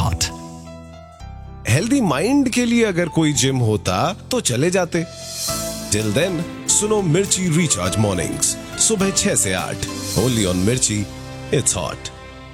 hot. Healthy mind के लिए अगर कोई जिम होता तो चले जाते। टिल देन सुनो मिर्ची रिचार्ज मॉर्निंग्स सुबह 6 से 8 ओनली ऑन मिर्ची। It's hot.